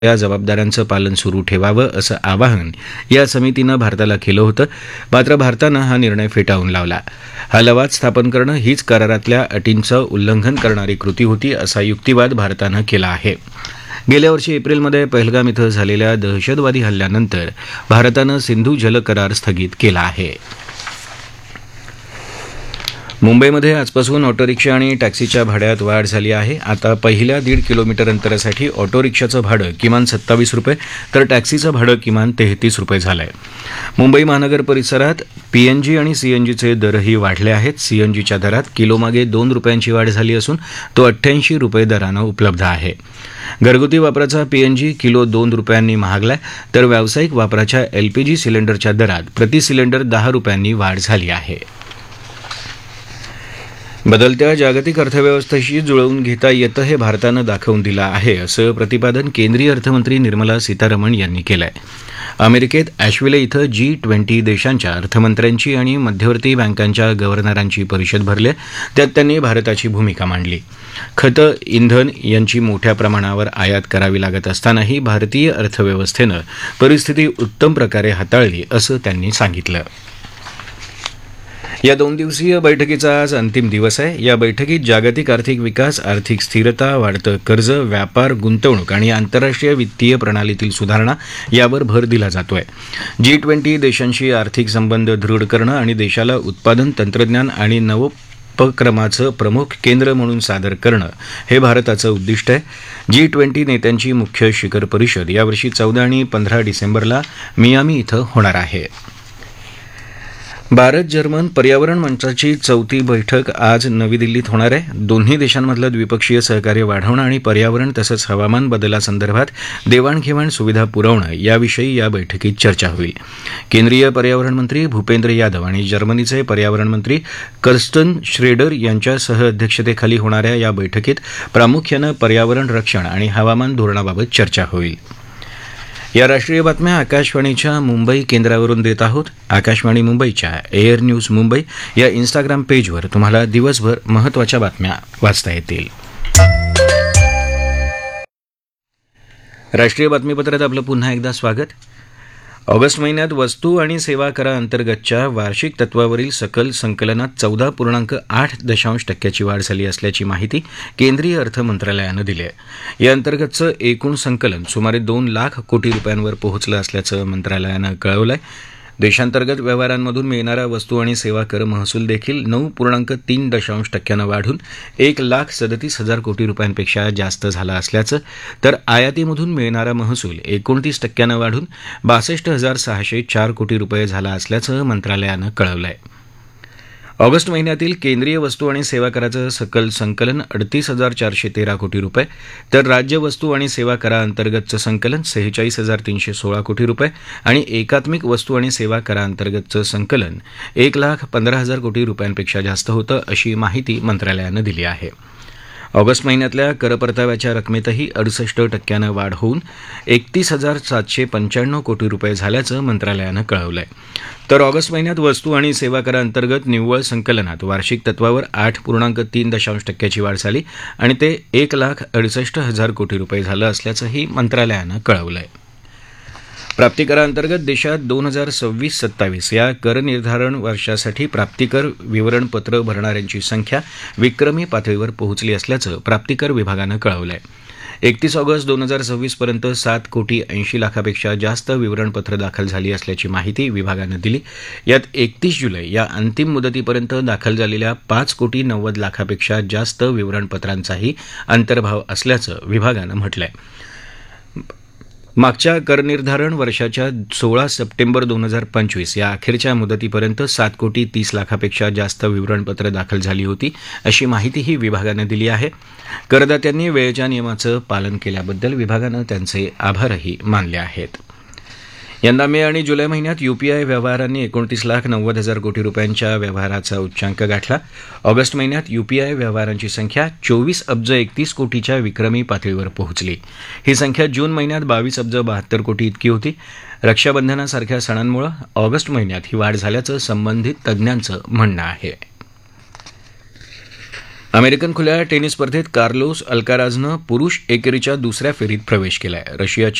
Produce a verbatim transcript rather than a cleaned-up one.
या जबाबदाऱ्यांचं पालन सुरू ठेवावं असं आवाहन या समितीनं भारताला केलं होतं. मात्र भारतानं हा निर्णय फेटाळून लावला. हा लवाद स्थापन करणं हीच करारातल्या अटींचं उल्लंघन करणारी कृती होती असा युक्तिवाद भारतानं केला आहे. गेल्या वर्षी एप्रिलमध्ये पहलगाम इथं झालेल्या दहशतवादी हल्ल्यानंतर भारतानं सिंधू जल करार स्थगित केला आहे. मुंबईमध्ये आजपासून ऑटो रिक्षा आणि टॅक्सीच्या भाड्यात वाढ झाली आहे. आता पहिल्या दीड किलोमीटर अंतरासाठी ऑटो रिक्षाचं भाडं किमान सत्तावीस रुपये तर टॅक्सीचं भाडं किमान तेहतीस रुपये झालं आहे. मुंबई महानगर परिसरात पीएनजी आणि सीएनजीचे दरही वाढले आहेत. सीएनजीच्या दरात किलोमागे दोन रुपयांची वाढ झाली असून तो अठ्ठ्याऐंशी रुपये दरानं उपलब्ध आहे. घरगुती वापराचा पीएनजी किलो दोन रुपयांनी महागलाय तर व्यावसायिक वापराच्या एलपीजी सिलेंडरच्या दरात प्रति सिलेंडर दहा रुपयांनी वाढ झाली आहे. बदलत्या जागतिक अर्थव्यवस्थेशी जुळवून घेता येतं हे भारतानं दाखवून दिलं आहे असं प्रतिपादन केंद्रीय अर्थमंत्री निर्मला सीतारमण यांनी केलं आहे. अमेरिकेत ॲशविले इथं जी ट्वेंटी देशांच्या अर्थमंत्र्यांची आणि मध्यवर्ती बँकांच्या गव्हर्नरांची परिषद भरली. त्यात त्यांनी भारताची भूमिका मांडली. खतं, इंधन यांची मोठ्या प्रमाणावर आयात करावी लागत असतानाही भारतीय अर्थव्यवस्थेनं परिस्थिती उत्तम प्रकारे हाताळली असं त्यांनी सांगितलं. या दोन दिवसीय बैठकीचा आज अंतिम दिवस आहे. या बैठकीत जागतिक आर्थिक विकास, आर्थिक स्थिरता, वाढतं कर्ज, व्यापार, गुंतवणूक आणि आंतरराष्ट्रीय वित्तीय प्रणालीतील सुधारणा यावर भर दिला जातोय. जी ट्वेंटी देशांशी आर्थिक संबंध दृढ करणं आणि देशाला उत्पादन, तंत्रज्ञान आणि नवोपक्रमाचं प्रमुख केंद्र म्हणून सादर करणं हे भारताचं उद्दिष्ट आहे. जी ट्वेंटी नेत्यांची मुख्य शिखर परिषद यावर्षी चौदा आणि पंधरा डिसेंबरला मियामी इथं होणार आहे. भारत जर्मन पर्यावरण मंचाची चौथी बैठक आज नवी दिल्लीत होणार आहे. दोन्ही देशांमधलं द्विपक्षीय सहकार्य वाढवणं आणि पर्यावरण तसंच हवामान बदलासंदर्भात देवाणघेवाण सुविधा पुरवणं याविषयी या बैठकीत चर्चा होईल. केंद्रीय पर्यावरण मंत्री भूपेंद्र यादव आणि जर्मनीचे पर्यावरण मंत्री कर्स्टन श्रेडर यांच्या सहअध्यक्षतेखाली होणाऱ्या या बैठकीत प्रामुख्यानं पर्यावरण रक्षण आणि हवामान धोरणाबाबत चर्चा होईल. या राष्ट्रीय बातम्या आकाशवाणीच्या मुंबई केंद्रावरून देत आहोत. आकाशवाणी मुंबईच्या एअर न्यूज मुंबई या इन्स्टाग्राम पेजवर तुम्हाला दिवसभर महत्त्वाच्या बातम्या वाचता येतील. राष्ट्रीय बातमीपत्रात आपलं पुन्हा एकदा स्वागत. ऑगस्ट महिन्यात वस्तू आणि सेवा कराअंतर्गतच्या वार्षिक तत्वावरील सकल संकलनात चौदा पूर्णांक आठ दशांश टक्क्याची वाढ झाली असल्याची माहिती केंद्रीय अर्थ मंत्रालयानं दिली आहे. या अंतर्गतचं एकूण संकलन सुमारे दोन लाख कोटी रुपयांवर पोहोचलं असल्याचं मंत्रालयानं कळवलं आहे. देशांतर्गत व्यवहारांमधून मिळणारा वस्तू आणि सेवा कर महसूल देखील नऊ पूर्णांक तीन दशांश टक्क्यानं वाढून एक लाख सदतीस हजार कोटी रुपयांपेक्षा जास्त झाला असल्याचं, तर आयातीमधून मिळणारा महसूल एकोणतीस टक्क्यानं वाढून बासष्ट हजार सहाशे चार कोटी रुपये झाला असल्याचं मंत्रालयानं कळवलं आहे. ऑगस्ट महिन्यातील केंद्रीय वस्तू आणि सेवा कराचं सकल संकलन अडतीस हजार चारशे तेरा कोटी रुपये तर राज्य वस्तू आणि सेवा कराअंतर्गतचं संकलन सेहेचाळीस हजार तीनशे सोळा कोटी रुपये आणि एकात्मिक वस्तू आणि सेवा कराअंतर्गतचं संकलन एक लाख पंधरा हजार कोटी रुपयांपेक्षा जास्त होतं अशी माहिती मंत्रालयानं दिली आहे. ऑगस्ट महिन्यातल्या करपरताव्याच्या रकमेतही अडुसष्ट टक्क्यानं वाढ होऊन एकतीस हजार सातशे पंच्याण्णव कोटी रुपये झाल्याचं मंत्रालयानं कळवलं आहे. तर ऑगस्ट महिन्यात वस्तू आणि सेवा कराअंतर्गत निव्वळ संकलनात वार्षिक तत्वावर आठ पूर्णांक तीन दशांश टक्क्याची वाढ झाली आणि ते एक लाख अडुसष्ट हजार कोटी रुपये झालं असल्याचंही मंत्रालयानं कळवलं आहे. प्राप्तिकराअंतर्गत देशात दोन हजार सव्वीस सत्तावीस या कर निर्धारण वर्षासाठी प्राप्तिकर विवरणपत्र भरणाऱ्यांची संख्या विक्रमी पातळीवर पोहोचली असल्याचं प्राप्तिकर विभागानं कळवलं आहे. एकतीस ऑगस्ट दोन हजार सव्वीस पर्यंत सात कोटी ऐंशी लाखापेक्षा जास्त विवरणपत्र दाखल झाली असल्याची माहिती विभागानं दिली. यात एकतीस जुलै या अंतिम मुदतीपर्यंत दाखल झालेल्या पाच कोटी नव्वद लाखापेक्षा जास्त विवरणपत्रांचाही अंतर्भाव असल्याचं विभागानं म्हटलं आहे. मागच्या करनिर्धारण वर्षाच्या सोळा सप्टेंबर दोन हजार पंचवीस या अखेरच्या मुदतीपर्यंत सात कोटी तीस लाखापेक्षा जास्त विवरणपत्र दाखल झाली होती अशी माहितीही विभागानं दिली आहे. करदात्यांनी वेळेच्या नियमाचं पालन केल्याबद्दल विभागानं त्यांचे आभारही मानले आहेत. यंदा मे आणि जुलै महिन्यात यूपीआय व्यवहारांनी एकोणतीस लाख नव्वद हजार कोटी रुपयांच्या व्यवहाराचा उच्चांक गाठला. ऑगस्ट महिन्यात यूपीआय व्यवहारांची संख्या चोवीस अब्ज एकतीस कोटीच्या विक्रमी पातळीवर पोहोचली. ही संख्या जून महिन्यात बावीस अब्ज बहात्तर कोटी इतकी होती. रक्षाबंधनासारख्या सणांमुळे ऑगस्ट महिन्यात ही वाढ झाल्याचं संबंधित तज्ज्ञांचं म्हणणं आहे. अमेरिकन खुल्या टेनिस स्पर्धेत कार्लोस अल्काराझनं पुरुष एकेरीच्या दुसऱ्या फेरीत प्रवेश केला आहे. रशियाची